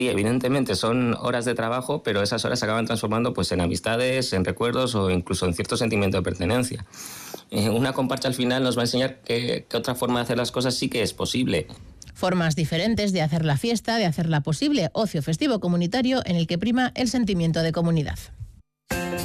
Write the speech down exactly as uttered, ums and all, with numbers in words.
Sí, evidentemente son horas de trabajo, pero esas horas se acaban transformando pues, en amistades, en recuerdos o incluso en cierto sentimiento de pertenencia. Eh, una comparsa al final nos va a enseñar que, que otra forma de hacer las cosas sí que es posible. Formas diferentes de hacer la fiesta, de hacerla posible, ocio festivo comunitario en el que prima el sentimiento de comunidad.